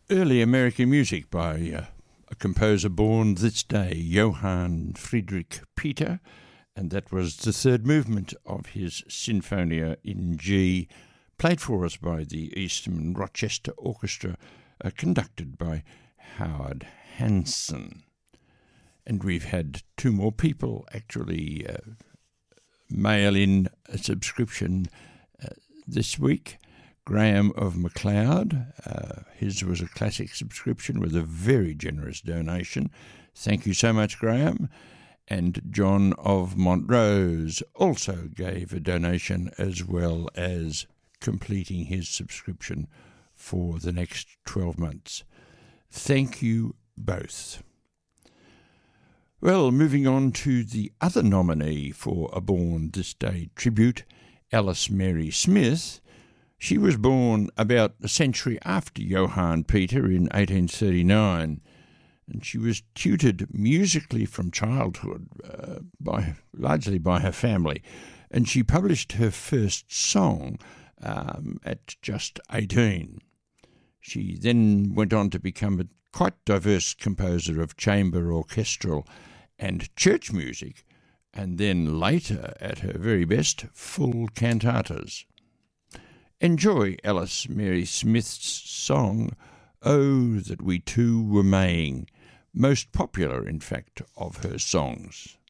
Early American music by a composer born this day, Johann Friedrich Peter, and that was the third movement of his Sinfonia in G, played for us by the Eastman Rochester Orchestra, conducted by Howard Hanson. And we've had two more people actually mail in a subscription this week. Graham of MacLeod, his was a classic subscription with a very generous donation. Thank you so much, Graham. And John of Montrose also gave a donation, as well as completing his subscription for the next 12 months. Thank you both. Well, moving on to the other nominee for a Born This Day tribute, Alice Mary Smith. She was born about a century after Johann Peter in 1839, and she was tutored musically from childhood, largely by her family, and she published her first song at just 18. She then went on to become a quite diverse composer of chamber, orchestral and church music, and then later, at her very best, full cantatas. Enjoy Alice Mary Smith's song, "Oh, That We Two Were Maying," most popular, in fact, of her songs.